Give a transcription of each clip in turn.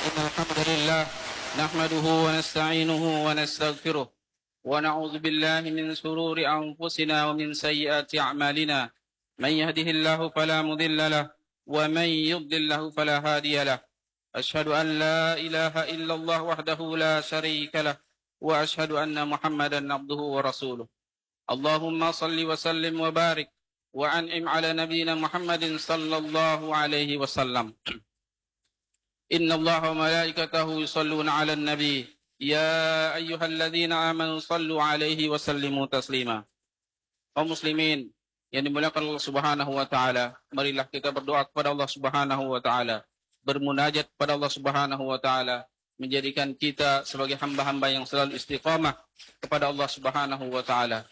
إن الحمد لله نحمده ونستعينه ونستغفره ونعوذ بالله من شرور أنفسنا ومن سيئات أعمالنا. من يهده الله فلا مضل له ومن يضلل له فلا هادي له. أشهد أن لا إله إلا الله وحده لا شريك له وأشهد أن محمدا عبده ورسوله. اللهم صل وسلم وبارك وأنعم على نبينا محمد صلى الله عليه وسلم. إن الله وملائكته يصلون على النبي يا أيها الذين آمنوا صلوا عليه وسلموا تسليما. Kaum muslimin yang dimuliakan Allah Subhanahu wa taala, marilah kita berdoa kepada Allah Subhanahu wa taala, bermunajat kepada Allah Subhanahu wa taala, menjadikan kita sebagai hamba-hamba yang selalu istiqamah kepada Allah Subhanahu wa taala.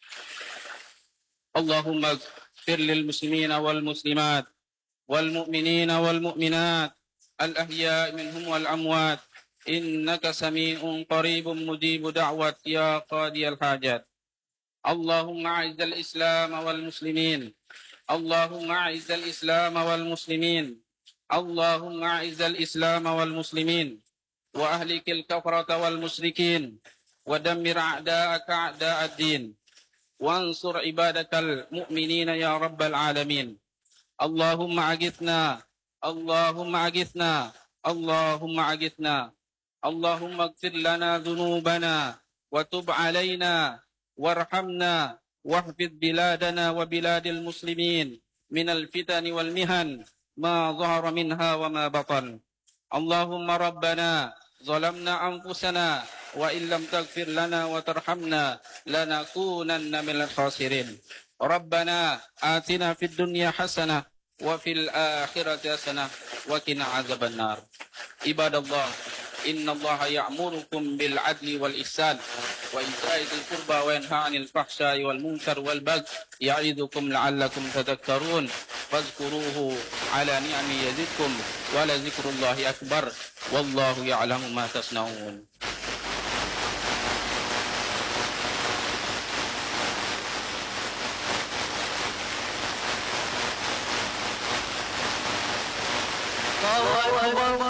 Allahumma ighfir lil muslimina wal muslimat wal mu'minina wal mu'minat الأحياء منهم والأموات إنك سميع قريب مجيب دعوة يا قاضي الحاجات. اللهم أعز الإسلام والمسلمين اللهم أعز الإسلام والمسلمين اللهم أعز الإسلام والمسلمين وأهلك الكفرة والمشركين ودمر أعداءك أعداء الدين وانصر عبادك المؤمنين يا رب العالمين. اللهم أغثنا اللهم أغثنا اللهم أغثنا اللهم اغفر لنا ذنوبنا وتب علينا وارحمنا واحفظ بلادنا وبلاد المسلمين من الفتن والمهن ما ظهر منها وما بطن. اللهم ربنا ظلمنا أنفسنا وإن لم تغفر لنا وترحمنا لنكونن من الخاسرين. ربنا آتنا في الدنيا حسنة وفي الآخرة حسنة وقنا عذاب النار. عباد الله إن الله يأمركم بالعدل والإحسان وإيتاء ذي القربى وينهى عن الفحشاء والمنكر والبغي يعظكم لعلكم تذكرون فاذكروه على نعمه يزدكم ولذكر الله أكبر والله يعلم ما تصنعون.